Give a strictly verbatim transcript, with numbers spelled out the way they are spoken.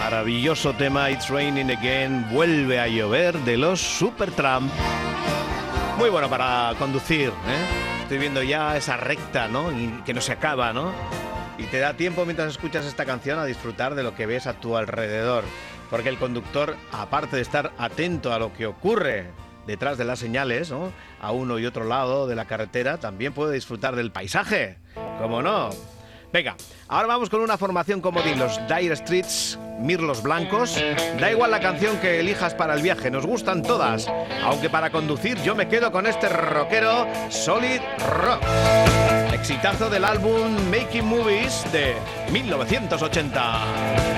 Maravilloso tema It's Raining Again, vuelve a llover, de los Supertramp. Muy bueno para conducir, ¿eh? Estoy viendo ya esa recta, ¿no? Y que no se acaba, ¿no? Y te da tiempo mientras escuchas esta canción a disfrutar de lo que ves a tu alrededor. Porque el conductor, aparte de estar atento a lo que ocurre detrás de las señales, ¿no?, a uno y otro lado de la carretera, también puede disfrutar del paisaje. ¿Cómo no? Venga, ahora vamos con una formación comodín, los Dire Straits, Mirlos Blancos. Da igual la canción que elijas para el viaje, nos gustan todas. Aunque para conducir yo me quedo con este rockero Solid Rock. Exitazo del álbum Making Movies de mil novecientos ochenta.